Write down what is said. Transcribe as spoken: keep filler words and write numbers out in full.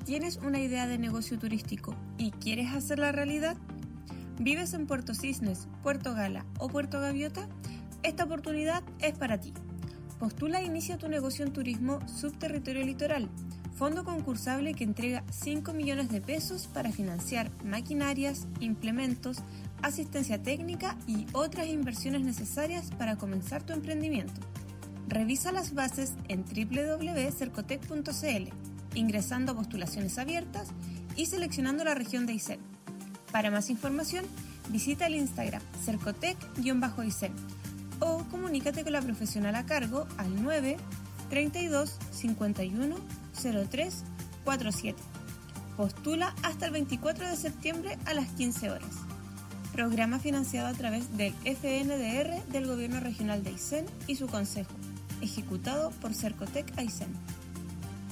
¿Tienes una idea de negocio turístico y quieres hacerla realidad? ¿Vives en Puerto Cisnes, Puerto Gala o Puerto Gaviota? Esta oportunidad es para ti. Postula e inicia tu negocio en turismo Subterritorio Litoral, fondo concursable que entrega cinco millones de pesos para financiar maquinarias, implementos, asistencia técnica y otras inversiones necesarias para comenzar tu emprendimiento. Revisa las bases en doble u doble u doble u punto cercotec punto c l, ingresando a postulaciones abiertas y seleccionando la región de Aysén. Para más información, visita el Instagram cercotec-aysén o comunícate con la profesional a cargo al nueve, treinta y dos, cincuenta y uno, cero tres, cuarenta y siete. Postula hasta el veinticuatro de septiembre a las quince horas. Programa financiado a través del F N D R del Gobierno Regional de Aysén y su Consejo, ejecutado por Cercotec Aysén.